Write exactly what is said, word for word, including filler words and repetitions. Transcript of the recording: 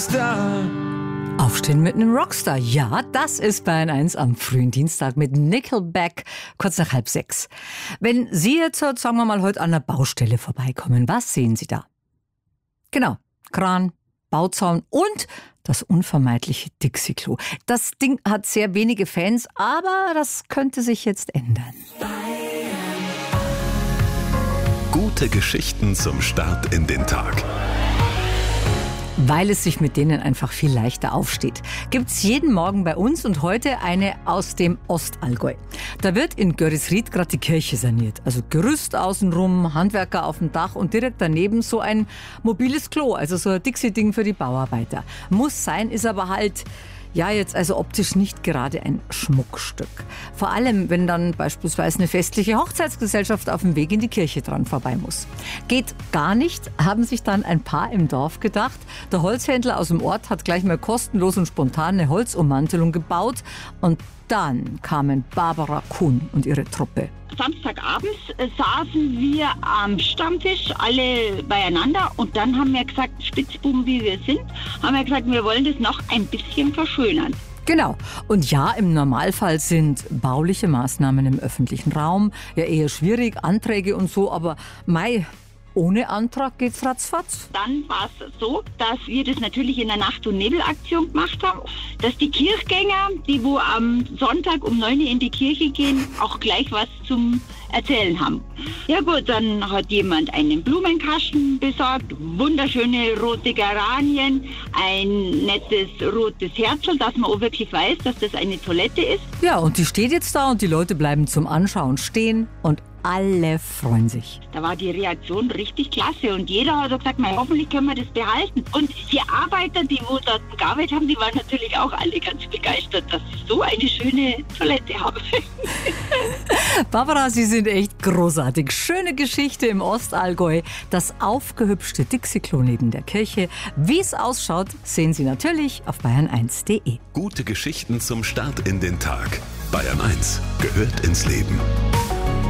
Rockstar. Aufstehen mit einem Rockstar. Ja, das ist Bayern eins am frühen Dienstag mit Nickelback, kurz nach halb sechs. Wenn Sie jetzt, sagen wir mal, heute an der Baustelle vorbeikommen, was sehen Sie da? Genau, Kran, Bauzaun und das unvermeidliche Dixie-Klo. Das Ding hat sehr wenige Fans, aber das könnte sich jetzt ändern. Gute Geschichten zum Start in den Tag. Weil es sich mit denen einfach viel leichter aufsteht, gibt's jeden Morgen bei uns und heute eine aus dem Ostallgäu. Da wird in Görisried gerade die Kirche saniert. Also Gerüst außenrum, Handwerker auf dem Dach und direkt daneben so ein mobiles Klo, also so ein Dixie-Ding für die Bauarbeiter. Muss sein, ist aber halt... Ja, jetzt also optisch nicht gerade ein Schmuckstück. Vor allem, wenn dann beispielsweise eine festliche Hochzeitsgesellschaft auf dem Weg in die Kirche dran vorbei muss. Geht gar nicht, haben sich dann ein Paar im Dorf gedacht. Der Holzhändler aus dem Ort hat gleich mal kostenlos und spontan eine Holzummantelung gebaut. Und dann kamen Barbara Kuhn und ihre Truppe. Samstagabends saßen wir am Stammtisch alle beieinander und dann haben wir gesagt, Spitzbuben wie wir sind, haben wir gesagt, wir wollen das noch ein bisschen verschönern. Genau. Und ja, im Normalfall sind bauliche Maßnahmen im öffentlichen Raum ja eher schwierig, Anträge und so, aber mei, ohne Antrag geht's ratzfatz. Dann war es so, dass wir das natürlich in der Nacht- und Nebelaktion gemacht haben, dass die Kirchgänger, die wo am Sonntag um neun Uhr in die Kirche gehen, auch gleich was zum Erzählen haben. Ja gut, dann hat jemand einen Blumenkasten besorgt, wunderschöne rote Geranien, ein nettes rotes Herzl, dass man auch wirklich weiß, dass das eine Toilette ist. Ja, und die steht jetzt da und die Leute bleiben zum Anschauen stehen und alle freuen sich. Da war die Reaktion richtig klasse und jeder hat gesagt, na, hoffentlich können wir das behalten. Und die Arbeiter, die wo dort gearbeitet haben, die waren natürlich auch alle ganz begeistert, dass sie so eine schöne Toilette haben. Barbara, Sie sind echt großartig. Schöne Geschichte im Ostallgäu. Das aufgehübschte Dixie-Klo neben der Kirche. Wie es ausschaut, sehen Sie natürlich auf bayern eins punkt de. Gute Geschichten zum Start in den Tag. Bayern eins gehört ins Leben.